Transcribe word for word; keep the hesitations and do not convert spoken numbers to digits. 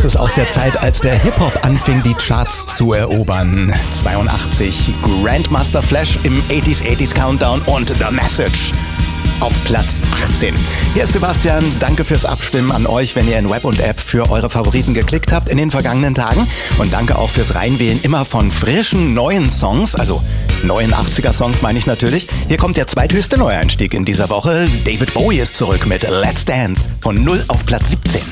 ist aus der Zeit, als der Hip-Hop anfing, die Charts zu erobern. zweiundachtzig, Grandmaster Flash im achtziger achtziger Countdown und The Message auf Platz achtzehn. Hier ist Sebastian, danke fürs Abstimmen an euch, wenn ihr in Web und App für eure Favoriten geklickt habt in den vergangenen Tagen. Und danke auch fürs Reinwählen immer von frischen, neuen Songs, also neuen achtziger Songs meine ich natürlich. Hier kommt der zweithöchste Neueinstieg in dieser Woche. David Bowie ist zurück mit Let's Dance von null auf Platz siebzehn.